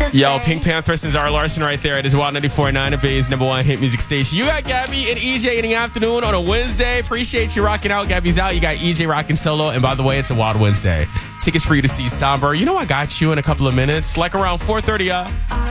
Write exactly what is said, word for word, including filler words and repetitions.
Yo, Pink Panther and Zara Larson right there. It is Wild ninety-four point nine, the Bay's number one hit music station. You got Gabby and E J in the afternoon on a Wednesday. Appreciate you rocking out. Gabby's out. You got E J rocking solo. And by the way, it's a Wild Wednesday. Tickets for you to see Somber. You know I got you in a couple of minutes, like around four thirty. Uh.